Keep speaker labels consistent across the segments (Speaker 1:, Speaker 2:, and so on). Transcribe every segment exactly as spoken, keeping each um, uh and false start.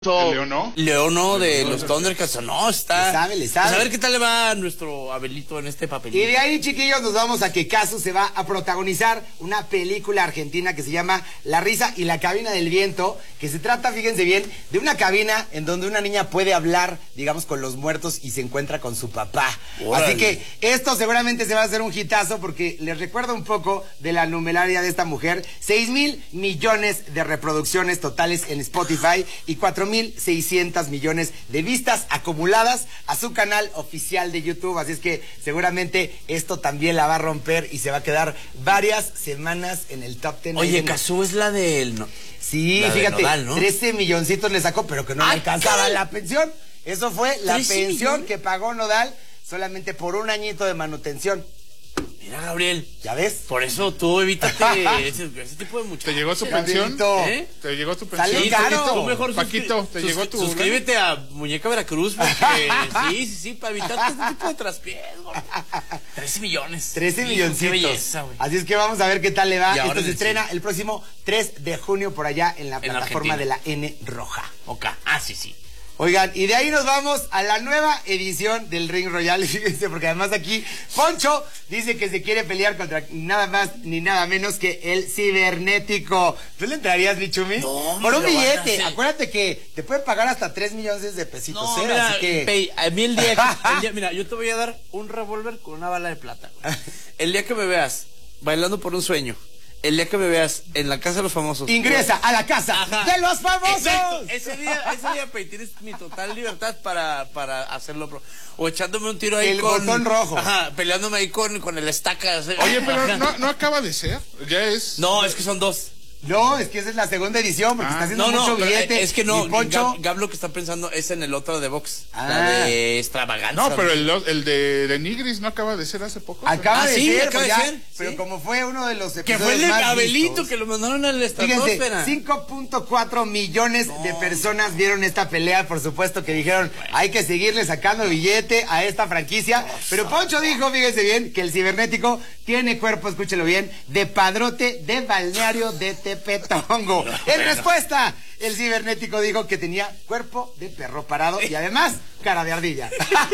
Speaker 1: ¿Leonó?
Speaker 2: Leonó de los Thundercats. No, está.
Speaker 3: Le sabe, le sabe.
Speaker 2: Pues a ver qué tal le va a nuestro Abelito en este papelito.
Speaker 3: Y de ahí, chiquillos, nos vamos a que Casu se va a protagonizar una película argentina que se llama La risa y la cabina del viento, que se trata, fíjense bien, de una cabina en donde una niña puede hablar, digamos, con los muertos y se encuentra con su papá. Órale. Así que esto seguramente se va a hacer un hitazo porque les recuerdo un poco de la numeraria de esta mujer. seis mil millones de reproducciones totales en Spotify y cuatro mil seiscientos millones de vistas acumuladas a su canal oficial de YouTube. Así es que seguramente esto también la va a romper y se va a quedar varias semanas en el top ten.
Speaker 2: Oye, Casu es la del... No,
Speaker 3: sí,
Speaker 2: la
Speaker 3: fíjate,
Speaker 2: de Nodal, ¿no?
Speaker 3: trece milloncitos le sacó, pero que no le alcanzaba la pensión. Eso fue la pensión millones? que pagó Nodal solamente por un añito de manutención.
Speaker 2: Mira, Gabriel.
Speaker 3: ¿Ya ves?
Speaker 2: Por eso tú evítate ese, ese tipo de muchachos.
Speaker 1: ¿Te llegó tu pensión?
Speaker 3: ¿Eh?
Speaker 1: ¿Te llegó tu pensión?
Speaker 3: Sale
Speaker 1: Sí,
Speaker 3: caro.
Speaker 2: Tú mejor
Speaker 1: Paquito, ¿te llegó tu...
Speaker 2: Suscríbete a Muñeca Veracruz porque sí, sí, sí, para evitarte este tipo de traspiés, güey. trece millones.
Speaker 3: trece milloncitos.
Speaker 2: Qué belleza, güey.
Speaker 3: Así es que vamos a ver qué tal le va.
Speaker 2: Esto
Speaker 3: se estrena sí. el próximo tres de junio por allá en la en plataforma Argentina. de la N Roja.
Speaker 2: Ok. Ah, sí, sí.
Speaker 3: Oigan, y de ahí nos vamos a la nueva edición del Ring Royal, fíjense, porque además aquí Poncho dice que se quiere pelear contra nada más ni nada menos que el cibernético. ¿Tú le entrarías, mi Chumi?
Speaker 2: No,
Speaker 3: por un billete. Acuérdate que te pueden pagar hasta tres millones de pesitos.
Speaker 2: No,
Speaker 3: ¿eh?
Speaker 2: mira,
Speaker 3: Así que...
Speaker 2: Pey, a mí el día, que, el día, mira, yo te voy a dar un revólver con una bala de plata. El día que me veas bailando por un sueño, el día que me veas en la casa de los famosos,
Speaker 3: ingresa a la casa Ajá. de los famosos.
Speaker 2: Exacto. Ese día, ese día, Pey, tienes mi total libertad para, para hacerlo. O echándome un tiro ahí
Speaker 3: el
Speaker 2: con...
Speaker 3: El botón rojo.
Speaker 2: Ajá, peleándome ahí con, con el estaca.
Speaker 1: Oye, pero no, no acaba de ser. Ya es...
Speaker 2: No, es que son dos.
Speaker 3: No, es que esa es la segunda edición, porque ah, está haciendo
Speaker 2: no,
Speaker 3: mucho
Speaker 2: no,
Speaker 3: billete.
Speaker 2: Es que no,
Speaker 3: Poncho...
Speaker 2: Gab, Gab lo que está pensando es en el otro de Vox.
Speaker 3: Ah.
Speaker 2: La de extravaganza.
Speaker 1: No, pero el, el de, de Nigris no acaba de ser hace poco.
Speaker 3: Acaba
Speaker 2: ah,
Speaker 3: de
Speaker 2: sí,
Speaker 3: ser,
Speaker 2: acaba
Speaker 3: ya,
Speaker 2: de ser.
Speaker 3: Pero
Speaker 2: ¿sí?
Speaker 3: como fue uno de los episodios
Speaker 2: que fue el de
Speaker 3: más
Speaker 2: Abelito,
Speaker 3: vistos,
Speaker 2: que lo mandaron a la estratosfera.
Speaker 3: cinco punto cuatro millones no. de personas vieron esta pelea. Por supuesto que dijeron, bueno, hay que seguirle sacando billete a esta franquicia. Oh, pero Poncho dijo, fíjese bien, que el cibernético tiene cuerpo, escúchelo bien, de padrote de balneario de Tepetongo. No, en respuesta, el cibernético dijo que tenía cuerpo de perro parado y además cara de ardilla.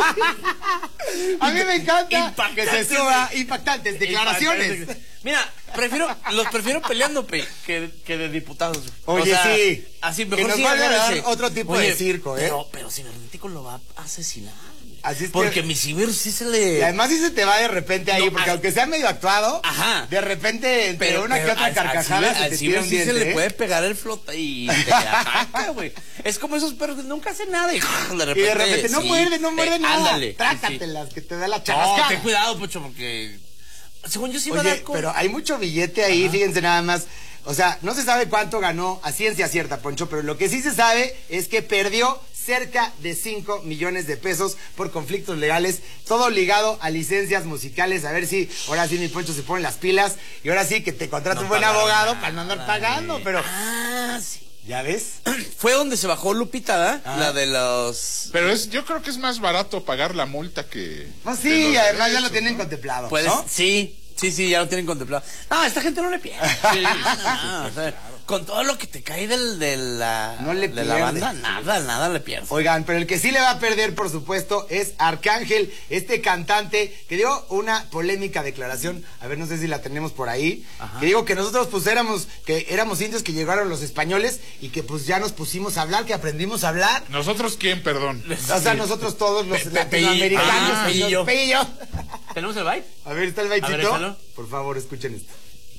Speaker 3: A mí me encanta que se suba impactantes declaraciones.
Speaker 2: Impactantes. Mira, prefiero, los prefiero peleando, pe, que, que de diputados.
Speaker 3: Oye, o sea, sí.
Speaker 2: Así mejor
Speaker 3: que nos
Speaker 2: sí
Speaker 3: van a dar
Speaker 2: ese.
Speaker 3: otro tipo
Speaker 2: Oye,
Speaker 3: de circo, ¿eh?
Speaker 2: Pero, pero cibernético lo va a asesinar.
Speaker 3: Así es
Speaker 2: porque
Speaker 3: que...
Speaker 2: mi ciber sí se le...
Speaker 3: Y además sí se te va de repente ahí, no, porque a... aunque sea medio actuado,
Speaker 2: ajá,
Speaker 3: de repente entre
Speaker 2: pero,
Speaker 3: una
Speaker 2: pero
Speaker 3: que otra
Speaker 2: al,
Speaker 3: carcajada
Speaker 2: al
Speaker 3: se
Speaker 2: al
Speaker 3: te
Speaker 2: ciber
Speaker 3: tira un
Speaker 2: sí
Speaker 3: diente,
Speaker 2: se
Speaker 3: ¿eh?
Speaker 2: le puede pegar el flota y te ataca, güey. Es como esos perros que nunca hacen nada y de repente...
Speaker 3: Y de repente no
Speaker 2: sí,
Speaker 3: muerde, no muerde
Speaker 2: eh,
Speaker 3: nada.
Speaker 2: Ándale.
Speaker 3: Trácatelas, sí, sí. que te da la
Speaker 2: chascada.
Speaker 3: charrascada.
Speaker 2: No, ten cuidado, Pocho, porque... Según yo sí me
Speaker 3: Oye,
Speaker 2: da con...
Speaker 3: pero hay mucho billete ahí, ajá, fíjense nada más. O sea, no se sabe cuánto ganó a ciencia cierta, Poncho, pero lo que sí se sabe es que perdió cerca de cinco millones de pesos por conflictos legales, todo ligado a licencias musicales. A ver si ahora sí mi Poncho se pone las pilas y ahora sí que te contrata no un buen abogado nada, para no andar pagando, pero...
Speaker 2: Ah, sí.
Speaker 3: ¿Ya ves?
Speaker 2: Fue donde se bajó Lupita, ¿verdad? Ah. La de los...
Speaker 1: Pero es, yo creo que es más barato pagar la multa que...
Speaker 3: Pues sí, además ya lo tienen ¿no? contemplado,
Speaker 2: pues,
Speaker 3: ¿no?
Speaker 2: Sí, sí, sí, ya lo tienen contemplado. No, esta gente no le pierde. Sí, no, no, no, o sea, con todo lo que te cae del, de, la,
Speaker 3: no le
Speaker 2: de la banda, nada, nada le pierde.
Speaker 3: Oigan, pero el que sí le va a perder, por supuesto, es Arcángel, este cantante que dio una polémica declaración, a ver, no sé si la tenemos por ahí, ajá, que digo que nosotros pues éramos, que éramos indios que llegaron los españoles y que pues ya nos pusimos a hablar, que aprendimos a hablar.
Speaker 1: ¿Nosotros quién, perdón?
Speaker 3: O sea, nosotros todos los Pe latinoamericanos.
Speaker 2: Ah, Peillo.
Speaker 3: Peillo.
Speaker 2: ¿Tenemos el byte?
Speaker 3: A ver, ¿está el bytecito? Por favor, escuchen esto.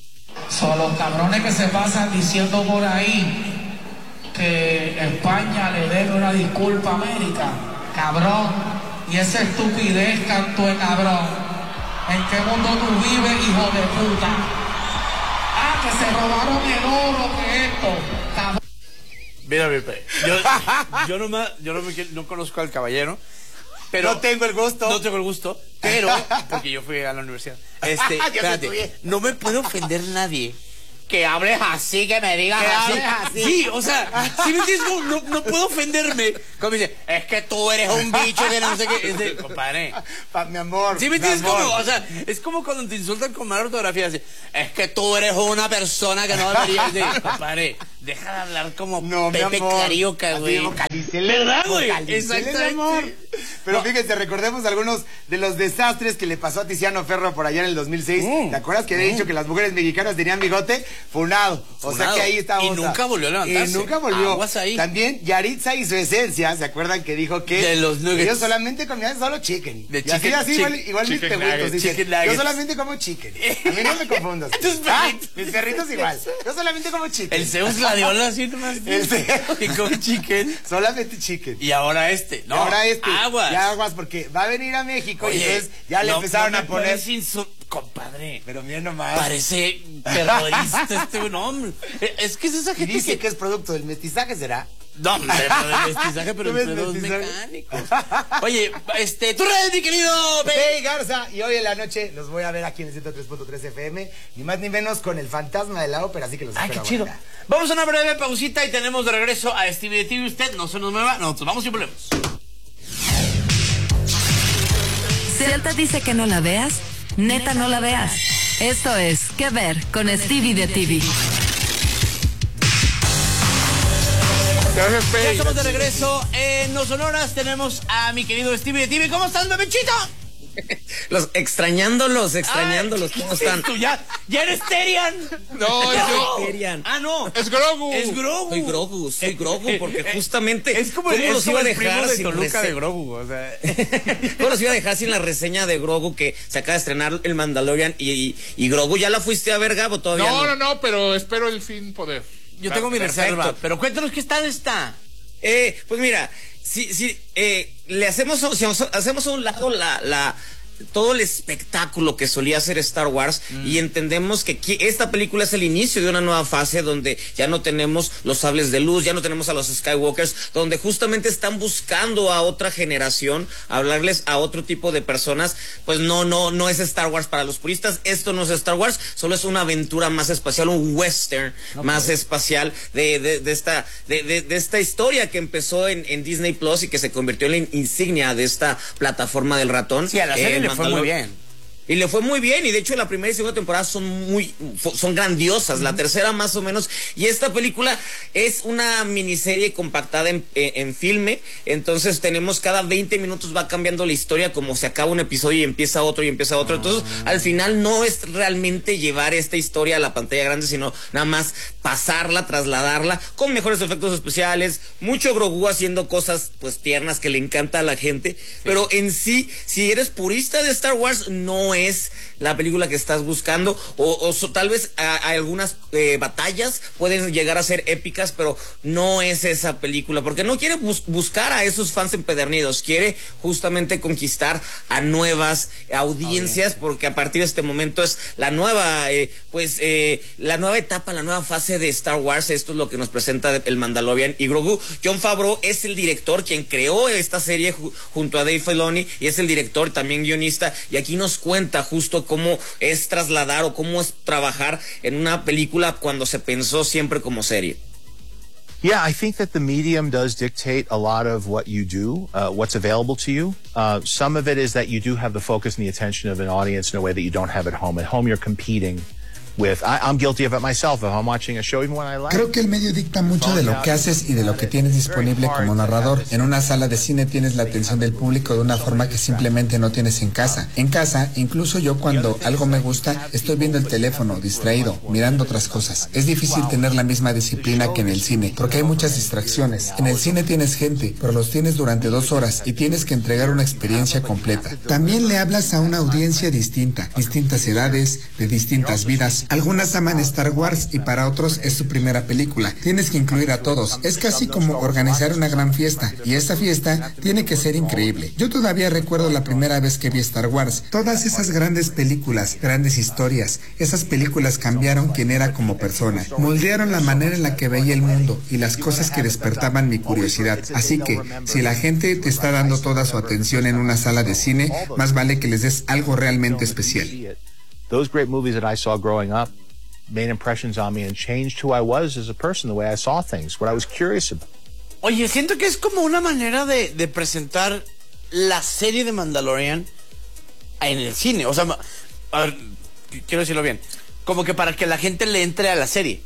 Speaker 4: Son los cabrones que se pasan diciendo por ahí que España le debe una disculpa a América. Cabrón. Y esa estupidez, canto de cabrón. ¿En qué mundo tú vives, hijo de puta? Ah, que se robaron el oro, que esto. Cabrón.
Speaker 2: Mira, mi pe. Yo, yo, no, me, yo no, me, no conozco al caballero. Pero
Speaker 3: no tengo el gusto.
Speaker 2: No tengo el gusto, pero porque yo fui a la universidad. Este, espérate, no me puede ofender nadie que hables así, que me digas
Speaker 3: Que
Speaker 2: así.
Speaker 3: hables así.
Speaker 2: Sí, o sea, si me entiendes, no, no, no puedo ofenderme. Como dice, es que tú eres un bicho que no sé qué. Es de, compadre.
Speaker 3: Pa, mi amor.
Speaker 2: ¿Sí me
Speaker 3: mi
Speaker 2: entiendes?
Speaker 3: amor.
Speaker 2: Como, o sea, es como cuando te insultan con mala ortografía. Así, es que tú eres una persona que no debería. De, compadre, deja de hablar como
Speaker 3: No, mi
Speaker 2: Pepe
Speaker 3: amor.
Speaker 2: Carioca,
Speaker 3: Así,
Speaker 2: güey.
Speaker 3: vocalicele,
Speaker 2: ¿Verdad, güey?
Speaker 3: vocalicele,
Speaker 2: Exactamente.
Speaker 3: mi amor. Pero
Speaker 2: No.
Speaker 3: fíjense, recordemos algunos de los desastres que le pasó a Tiziano Ferro por allá en el dos mil seis.
Speaker 2: Mm.
Speaker 3: ¿Te acuerdas que había
Speaker 2: Mm.
Speaker 3: dicho que las mujeres mexicanas tenían bigote? Funado. O sea
Speaker 2: Funado.
Speaker 3: que ahí está.
Speaker 2: Y
Speaker 3: otra.
Speaker 2: nunca volvió a levantarse.
Speaker 3: Y nunca volvió.
Speaker 2: Aguas ahí.
Speaker 3: También Yaritza y su esencia, ¿se acuerdan que dijo que
Speaker 2: De los nuggets.
Speaker 3: ellos solamente comían solo chicken?
Speaker 2: De
Speaker 3: y así,
Speaker 2: chicken-
Speaker 3: así,
Speaker 2: chicken-
Speaker 3: igual, igual mis
Speaker 1: chicken
Speaker 3: perritos
Speaker 1: nuggets,
Speaker 3: dicen,
Speaker 2: chicken
Speaker 3: yo
Speaker 2: nuggets.
Speaker 3: solamente como chicken. A mí no me confundas.
Speaker 2: Tus
Speaker 3: Ah,
Speaker 2: perritos.
Speaker 3: mis perritos igual. Yo solamente como chicken.
Speaker 2: El Zeus Gladiola así nomás.
Speaker 3: El Zeus.
Speaker 2: Y con chicken.
Speaker 3: Solamente chicken.
Speaker 2: Y ahora este. No,
Speaker 3: Y ahora este,
Speaker 2: aguas.
Speaker 3: ya aguas, porque va a venir a México y
Speaker 2: Oye,
Speaker 3: entonces ya le
Speaker 2: no-
Speaker 3: empezaron
Speaker 2: no
Speaker 3: a
Speaker 2: me
Speaker 3: poner.
Speaker 2: puedes insu- Compadre.
Speaker 3: Pero miren nomás.
Speaker 2: Parece terrorista este nombre. Es que es esa
Speaker 3: Y
Speaker 2: gente
Speaker 3: dice
Speaker 2: que...
Speaker 3: que es producto del mestizaje, ¿será?
Speaker 2: No, hombre, pero de mestizaje, pero
Speaker 3: ¿Tú
Speaker 2: en
Speaker 3: ves
Speaker 2: pedos
Speaker 3: mestizaje?
Speaker 2: mecánicos. Oye, este, tú redes, mi querido. Pe-
Speaker 3: Hey Garza, y hoy en la noche los voy a ver aquí en el ciento tres punto tres F M, ni más ni menos con el fantasma de la ópera, así que los
Speaker 2: Ay, qué
Speaker 3: espero
Speaker 2: chido.
Speaker 3: por acá.
Speaker 2: Vamos a una breve pausita y tenemos de regreso a Stevie de T V. Usted no se nos mueva, nosotros vamos y volvemos.
Speaker 5: Si él te dice que no la veas, neta no la veas. Esto es ¿Qué ver? Con Stevie de T V.
Speaker 1: Gracias, Pe.
Speaker 2: Ya estamos de regreso en No Sonoras. Tenemos a mi querido Stevie de T V. ¿Cómo estás, bebechito?
Speaker 6: Los extrañándolos, extrañándolos,
Speaker 2: Ay,
Speaker 6: ¿cómo están?
Speaker 2: ¿Tú ya, ya eres Terian?
Speaker 1: No, yo.
Speaker 6: Terian.
Speaker 2: Ah, no.
Speaker 1: Es Grogu.
Speaker 2: Es Grogu.
Speaker 6: Soy Grogu, soy Grogu, porque justamente
Speaker 2: Es como,
Speaker 6: ¿cómo
Speaker 2: es
Speaker 6: los
Speaker 2: como
Speaker 6: iba a
Speaker 2: el primo
Speaker 6: dejar
Speaker 2: de
Speaker 6: sin
Speaker 2: Toluca de
Speaker 6: rese-
Speaker 2: Grogu, o sea.
Speaker 6: ¿Cómo los iba a dejar sin la reseña de Grogu que se acaba de estrenar el Mandalorian y, y, y Grogu ya la fuiste a ver, Gabo? Todavía
Speaker 1: No,
Speaker 6: no.
Speaker 1: no, no, pero espero el fin poder.
Speaker 2: Yo tengo mi
Speaker 6: Perfecto.
Speaker 2: reserva, pero cuéntanos qué tal está.
Speaker 6: Eh, pues mira, si, si eh, le hacemos, si hacemos a un lado la, la todo el espectáculo que solía hacer Star Wars mm. y entendemos que aquí, esta película es el inicio de una nueva fase donde ya no tenemos los sables de luz, ya no tenemos a los Skywalkers, donde justamente están buscando a otra generación, hablarles a otro tipo de personas. Pues no, no, no es Star Wars para los puristas, esto no es Star Wars, solo es una aventura más espacial, un western okay. más espacial de, de, de esta, de, de, de esta historia que empezó en, en Disney Plus y que se convirtió en la insignia de esta plataforma del ratón.
Speaker 2: Sí, a la serie
Speaker 6: eh,
Speaker 2: le fue muy bien.
Speaker 6: Y le fue muy bien, y de hecho la primera y segunda temporada son muy, son grandiosas, la tercera más o menos, y esta película es una miniserie compactada en, en, en filme, entonces tenemos cada veinte minutos va cambiando la historia, como se acaba un episodio y empieza otro y empieza otro, entonces al final no es realmente llevar esta historia a la pantalla grande, sino nada más pasarla, trasladarla, con mejores efectos especiales, mucho Grogu haciendo cosas pues tiernas que le encanta a la gente, sí. Pero en sí, si eres purista de Star Wars, no es es la película que estás buscando, o, o so, tal vez a, a algunas eh, batallas pueden llegar a ser épicas, pero no es esa película, porque no quiere bus buscar a esos fans empedernidos, quiere justamente conquistar a nuevas audiencias, okay. Porque a partir de este momento es la nueva, eh, pues, eh, la nueva etapa, la nueva fase de Star Wars. Esto es lo que nos presenta el Mandalorian y Grogu. Jon Favreau es el director, quien creó esta serie ju junto a Dave Filoni, y es el director, también guionista, y aquí nos cuenta justo cómo es trasladar o cómo es trabajar en una película cuando se pensó siempre como serie.
Speaker 7: Yeah, I think that the medium does dictate a lot of what you do, uh, what's available to you. Uh, some of it is that you do have the focus and the attention of an audience in a way that you don't have at home. At home, you're competing with, I, I'm guilty of it myself. If I'm watching a show, even when I like.
Speaker 8: Creo que el medio dicta mucho de lo que haces y de lo que tienes disponible como narrador. En una sala de cine tienes la atención del público de una forma que simplemente no tienes en casa. En casa, incluso yo cuando algo me gusta, estoy viendo el teléfono, distraído, mirando otras cosas. Es difícil tener la misma disciplina que en el cine, porque hay muchas distracciones. En el cine tienes gente, pero los tienes durante dos horas y tienes que entregar una experiencia completa. También le hablas a una audiencia distinta, distintas edades, de distintas vidas. Algunas aman Star Wars y para otros es su primera película. Tienes que incluir a todos. Es casi como organizar una gran fiesta, y esta fiesta tiene que ser increíble. Yo todavía recuerdo la primera vez que vi Star Wars. Todas esas grandes películas, grandes historias, esas películas cambiaron quién era como persona. Moldearon la manera en la que veía el mundo y las cosas que despertaban mi curiosidad. Así que, si la gente te está dando toda su atención en una sala de cine, más vale que les des algo realmente especial.
Speaker 7: Those great movies that I saw growing up, made impressions on me and changed who I was as a person, the way I saw things, what I was curious about.
Speaker 2: Oye, siento que es como una manera de, de presentar la serie de Mandalorian en el cine. O sea, a ver, quiero decirlo bien. Como que para que la gente le entre a la serie.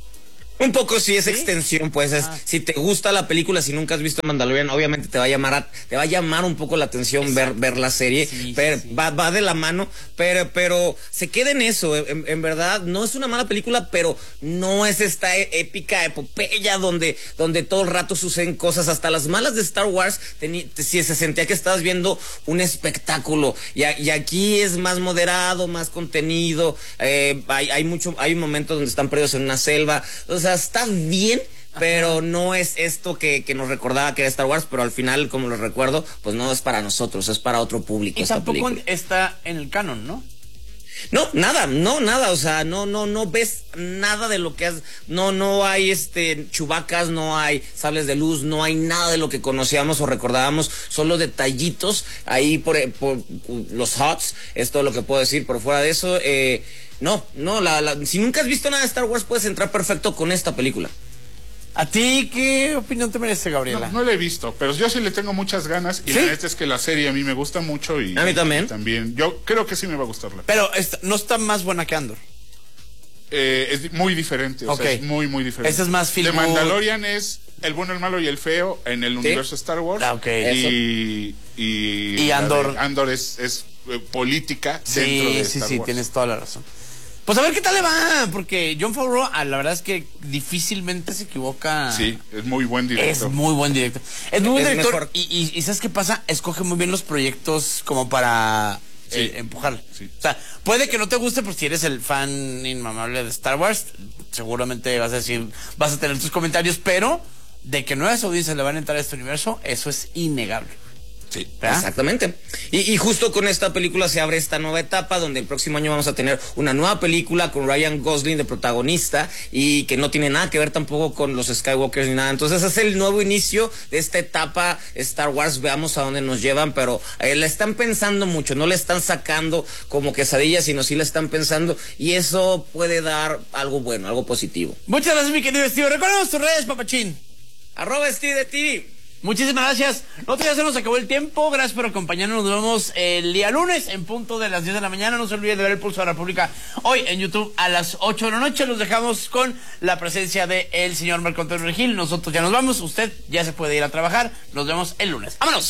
Speaker 6: Un poco sí es
Speaker 2: ¿Sí?
Speaker 6: extensión, pues es,
Speaker 2: Ah.
Speaker 6: si te gusta la película, si nunca has visto Mandalorian, obviamente te va a llamar a- te va a llamar un poco la atención ver, ver la serie,
Speaker 2: Sí,
Speaker 6: pero
Speaker 2: sí.
Speaker 6: Va, va de la mano, pero, pero se queda en eso, en, en verdad, no es una mala película, pero no es esta e- épica epopeya donde, donde todo el rato suceden cosas, hasta las malas de Star Wars, teni- te- si se sentía que estabas viendo un espectáculo, y, a- y aquí es más moderado, más contenido, eh, hay, hay mucho, hay un momento donde están perdidos en una selva, o sea, está bien, pero no es esto que, que nos recordaba que era Star Wars, pero al final, como lo recuerdo, pues no es para nosotros, es para otro público.
Speaker 2: Y
Speaker 6: esta
Speaker 2: tampoco
Speaker 6: película.
Speaker 2: está en el canon, ¿no?
Speaker 6: No, nada, no, nada, o sea, no, no, no ves nada de lo que has, no, no hay este chubacas, no hay sables de luz, no hay nada de lo que conocíamos o recordábamos, solo detallitos ahí por, por los hots, es todo lo que puedo decir, por fuera de eso, eh, no, no, la, la, si nunca has visto nada de Star Wars puedes entrar perfecto con esta película.
Speaker 2: ¿A ti qué opinión te merece, Gabriela?
Speaker 1: No, no la he visto, pero yo sí le tengo muchas ganas. Y
Speaker 2: ¿Sí?
Speaker 1: la neta es que la serie a mí me gusta mucho. Y
Speaker 6: A mí también.
Speaker 1: y también. Yo creo que sí me va a gustar la
Speaker 2: Pero esta- no está más buena que Andor.
Speaker 1: eh, Es di- muy diferente. O
Speaker 2: Ok.
Speaker 1: sea, es muy, muy diferente.
Speaker 2: Esta es más feel
Speaker 1: The
Speaker 2: good.
Speaker 1: Mandalorian es el bueno, el malo y el feo en el universo Star Wars.
Speaker 2: Ah, ok.
Speaker 1: Y, y,
Speaker 2: Y
Speaker 1: la
Speaker 2: Andor.
Speaker 1: de Andor es, es eh, política dentro
Speaker 2: Sí,
Speaker 1: de
Speaker 2: sí,
Speaker 1: Star
Speaker 2: sí,
Speaker 1: Wars.
Speaker 2: tienes toda la razón. Pues a ver qué tal le va, porque Jon Favreau, ah, la verdad es que difícilmente se equivoca.
Speaker 1: Sí, es muy buen
Speaker 2: Es
Speaker 1: director.
Speaker 2: muy buen director. Es muy buen
Speaker 6: Es
Speaker 2: director.
Speaker 6: mejor.
Speaker 2: Y, y, y ¿sabes qué pasa? Escoge muy bien los proyectos como para
Speaker 1: Sí.
Speaker 2: eh, empujar.
Speaker 1: Sí.
Speaker 2: O sea, puede que no te guste, pero si eres el fan inmamable de Star Wars, seguramente vas a decir, vas a tener tus comentarios, pero de que nuevas audiencias le van a entrar a este universo, eso es innegable.
Speaker 1: Sí.
Speaker 2: ¿Verdad?
Speaker 6: Exactamente. Y, y justo con esta película se abre esta nueva etapa donde el próximo año vamos a tener una nueva película con Ryan Gosling de protagonista y que no tiene nada que ver tampoco con los Skywalkers ni nada. Entonces es el nuevo inicio de esta etapa Star Wars. Veamos a dónde nos llevan, pero eh, la están pensando mucho, no le están sacando como quesadilla, sino sí la están pensando y eso puede dar algo bueno, algo positivo.
Speaker 2: Muchas gracias, mi querido Steve. Recuérdanos tus redes, papachín.
Speaker 6: Arroba Steve de T V.
Speaker 2: Muchísimas gracias. Nosotros ya se nos acabó el tiempo. Gracias por acompañarnos. Nos vemos el día lunes en punto de las diez de la mañana. No se olviden de ver el Pulso de la República hoy en YouTube a las ocho de la noche. Los dejamos con la presencia del señor Marco Antonio Regil. Nosotros ya nos vamos. Usted ya se puede ir a trabajar. Nos vemos el lunes. ¡Vámonos!